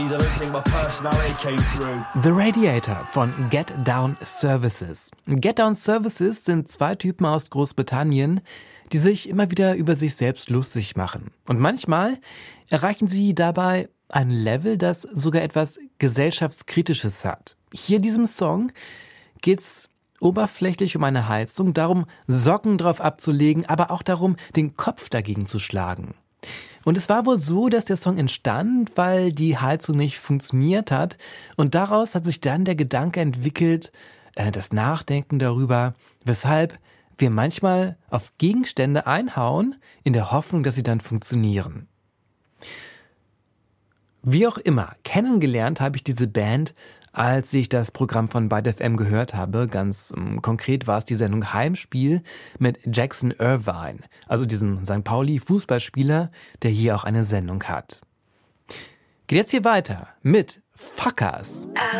I don't think my personality came through. The Radiator von Get Down Services. Get Down Services sind zwei Typen aus Großbritannien, die sich immer wieder über sich selbst lustig machen. Und manchmal erreichen sie dabei ein Level, das sogar etwas Gesellschaftskritisches hat. Hier in diesem Song geht's oberflächlich um eine Heizung, darum, Socken drauf abzulegen, aber auch darum, den Kopf dagegen zu schlagen. Und es war wohl so, dass der Song entstand, weil die Heizung nicht funktioniert hat. Und daraus hat sich dann der Gedanke entwickelt, das Nachdenken darüber, weshalb wir manchmal auf Gegenstände einhauen, in der Hoffnung, dass sie dann funktionieren. Wie auch immer, kennengelernt habe ich diese Band, als ich das Programm von Byte FM gehört habe. Ganz konkret war es die Sendung Heimspiel mit Jackson Irvine, also diesem St. Pauli-Fußballspieler, der hier auch eine Sendung hat. Geht jetzt hier weiter mit Fuckers.